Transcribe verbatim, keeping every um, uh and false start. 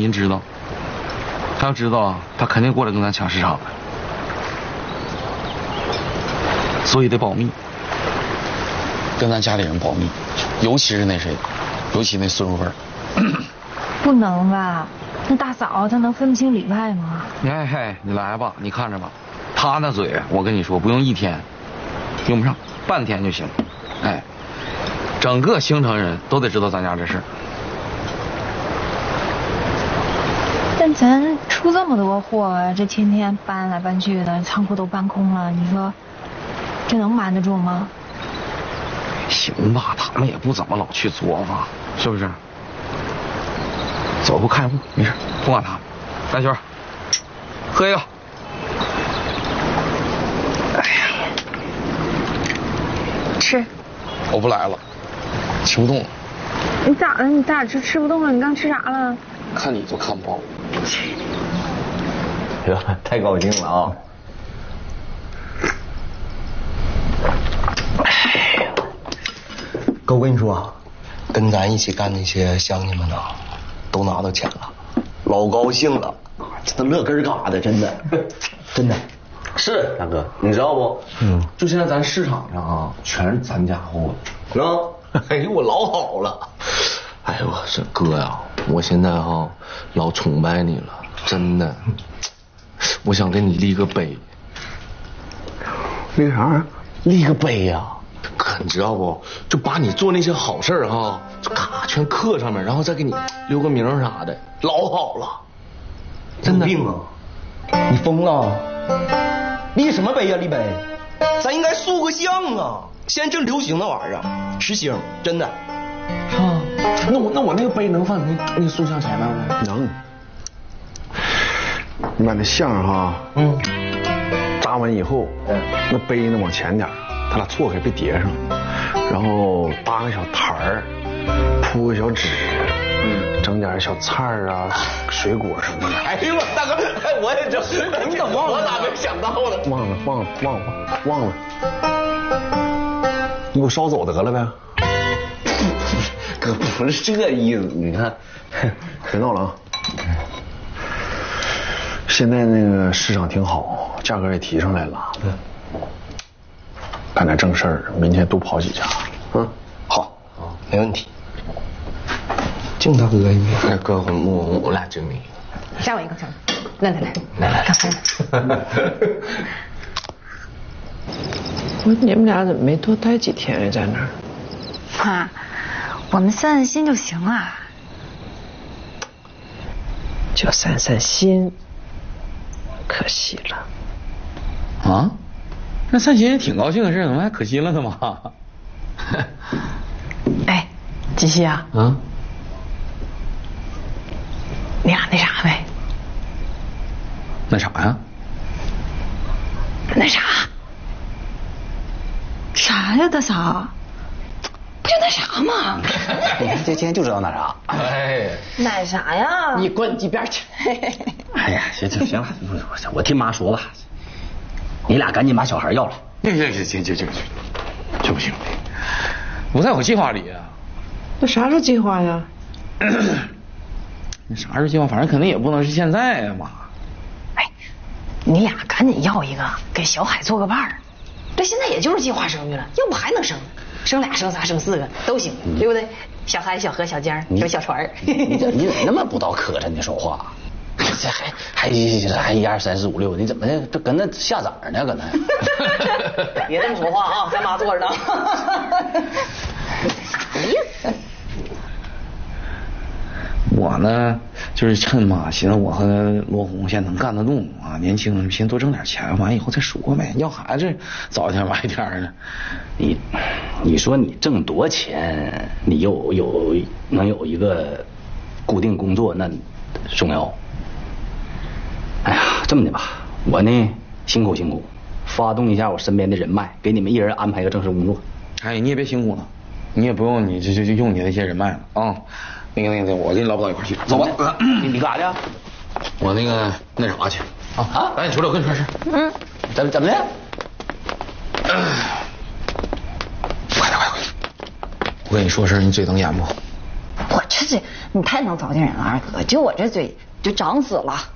人知道，他要知道，他肯定过来跟咱抢市场了，所以得保密，跟咱家里人保密，尤其是那谁，尤其那孙淑芬。 不能吧？那大嫂她能分不清里外吗？ 哎嘿，你来吧，你看着吧，他那嘴，我跟你说，不用一天，用不上半天就行。哎，整个兴城人都得知道咱家这事。 但咱出这么多货，这天天搬来搬去的，仓库都搬空了，你说这能瞒得住吗？ 行吧，他们也不怎么老去作坊，是不是？走步看步，没事，不管他们。三圈，喝一个。哎呀， 吃。 我不来了，吃不动了。 你咋了？你咋吃吃不动了？你刚吃啥了？ 看你都看不饱。 哟，太高兴了啊！哥，我跟你说，跟咱一起干那些乡亲们呐，都拿到钱了，老高兴了，这都乐根嘎的，真的，真的。 是大哥，你知道不？嗯，就现在咱市场上啊，全是咱家货， 啊，哎呦，我老好了。哎呦，这哥呀，我现在哈老崇拜你了，真的。我想给你立个碑。 立啥啊？ 立个碑呀、啊！哥，你知道不？就把你做那些好事儿哈，就咔全刻上面，然后再给你留个名啥的，老好了。真的。有病啊！你疯了？立什么碑呀、啊？立碑？咱应该塑个像啊！现在正流行那玩意儿，实行，真的。 是吗？那我那我那个碑能放你那个塑像前面吗？ 能。你把那像哈，嗯，扎完以后，嗯，那碑呢往前点，他俩错开别叠上，然后搭个小台儿，铺个小纸，嗯，整点小菜啊、水果什么的。 哎呦，大哥，哎，我也这，你怎么忘了？我咋没想到呢？ 忘了，忘了，忘了，忘了。你给我捎走得了呗。 哥，不是这意思，你看， 别闹了啊。现在那个市场挺好，价格也提上来了。对，干点正事儿，明天多跑几家。 嗯，好，没问题。敬大哥一个，哎哥，我我我俩敬你。 下我一个成，来来来来来来。 我你们俩怎么没多待几天呀？在那儿？ 妈，我们散散心就行了。 就散散心。可惜了。 啊？那散心也挺高兴的事，怎么还可惜了呢嘛？ 哎，锦溪啊， 啊， 你俩那啥呗？ 那啥呀？ 那啥？啥呀，大嫂？就那啥嘛。 你看这今天就知道那啥。 哎， 那啥呀？ 你滚一边去！ 哎呀，行行行了，我我听妈说吧，你俩赶紧把小孩要来。 行行行行行行，这不行，不在我计划里啊。 那啥时候计划呀？ 那啥时候计划？反正肯定也不能是现在呀嘛。 哎，你俩赶紧要一个，给小海做个伴儿。这现在也就是计划生育了，要不还能生？生俩、生仨、生四个都行，嗯、对不对？小海、小河、小江，有小船儿。 你怎你怎么那么不道可碜的说话？这还还还一二三四五六，你怎么的？这跟那下崽呢？搁那？ 别这么说话啊！咱妈坐着呢。啥意思？ 我呢，就是趁嘛，寻思我和罗红现在能干得动啊，年轻，先多挣点钱，完以后再说呗。要孩子早一天晚一天的。 你，你说你挣多钱，你有有能有一个固定工作，那重要。哎呀，这么的吧，我呢辛苦辛苦，发动一下我身边的人脉，给你们一人安排个正式工作。 哎，你也别辛苦了，你也不用你就就就用你那些人脉了啊。那个那个，我跟你唠不到一块去，走吧。 你你干啥去？ 我那个那啥去啊啊！赶紧出来，我跟你说事。 嗯，怎么怎么的？ 快点快点！我跟你说事，你嘴能严不？ 我这这你太能糟践人了，二哥，就我这嘴就长死了。